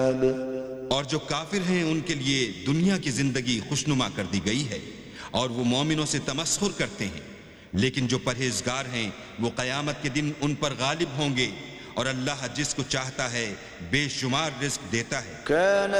और जो काफिर हैं उनके लिए दुनिया की जिंदगी खुशनुमा कर दी गई है और वो मोमिनों से तमस्खुर करते हैं, लेकिन जो परहेजगार हैं वो क़यामत के दिन उन पर गालिब होंगे और अल्लाह जिसको चाहता है बेशुमार रिज़्क देता है।